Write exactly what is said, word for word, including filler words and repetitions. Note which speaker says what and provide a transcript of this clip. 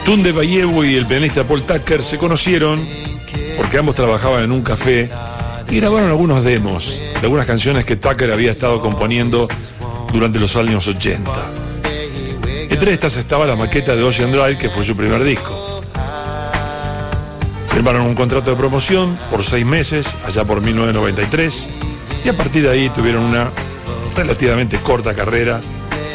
Speaker 1: Tunde Bayewu y el pianista Paul Tucker se conocieron porque ambos trabajaban en un café y grabaron algunos demos de algunas canciones que Tucker había estado componiendo durante los años ochenta. Entre estas estaba la maqueta de Ocean Drive, que fue su primer disco. Firmaron un contrato de promoción por seis meses, allá por mil novecientos noventa y tres, y a partir de ahí tuvieron una relativamente corta carrera